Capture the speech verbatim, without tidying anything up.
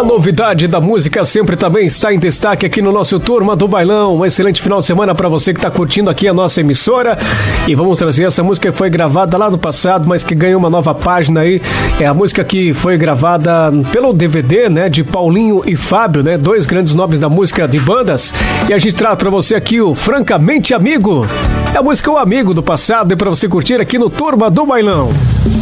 novidade da música sempre também está em destaque aqui no nosso Turma do Bailão. Um excelente final de semana para você que está curtindo aqui a nossa emissora. E vamos trazer essa música que foi gravada lá no passado, mas que ganhou uma nova página aí. É a música que foi gravada pelo D V D, né, de Paulinho e Fábio, né, dois grandes nomes da música de bandas. E a gente traz para você aqui o Francamente Amigo. É a música O Amigo do passado e para você curtir aqui no Turma do Bailão.